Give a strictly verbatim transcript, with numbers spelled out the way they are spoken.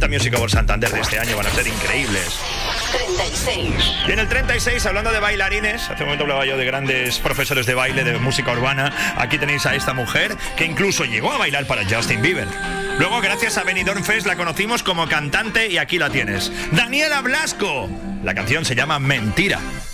Music Awards Santander de este año van a ser increíbles. treinta y seis. Y en el treinta y seis, hablando de bailarines, hace un momento hablaba yo de grandes profesores de baile, de música urbana. Aquí tenéis a esta mujer que incluso llegó a bailar para Justin Bieber. Luego, gracias a Benidorm Fest, la conocimos como cantante y aquí la tienes. Daniela Blasco. La canción se llama Mentira.